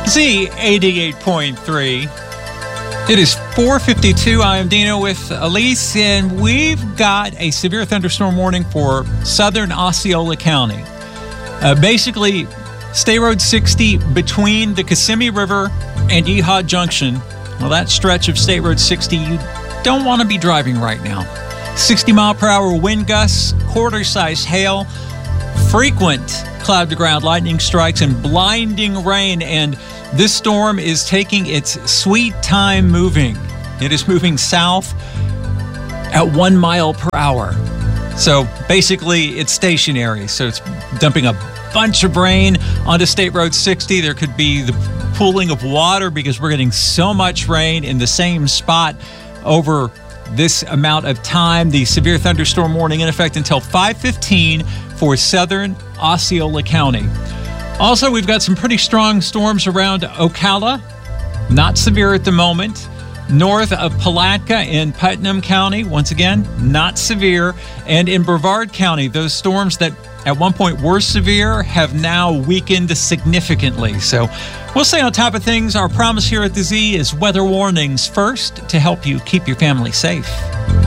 Z88.3. It is 4:52. I am Dino with Elise, and we've got a severe thunderstorm warning for southern Osceola County. Basically, State Road 60 between the Kissimmee River and Yeehaw Junction. Well, that stretch of State Road 60, you don't want to be driving right now. 60-mile-per-hour wind gusts, quarter-size hail, frequent cloud-to-ground lightning strikes, and blinding rain. And this storm is taking its sweet time moving. It is moving south at 1 mile per hour. So basically, it's stationary. So it's dumping a bunch of rain onto State Road 60. There could be the pooling of water because we're getting so much rain in the same spot over this amount of time. The severe thunderstorm warning in effect until 5:15 for southern Osceola County. Also, we've got some pretty strong storms around Ocala. Not severe at the moment. North of Palatka in Putnam County, once again, not severe. And in Brevard County, those storms that at one point were severe have now weakened significantly. So we'll stay on top of things. Our promise here at the Z is weather warnings first to help you keep your family safe.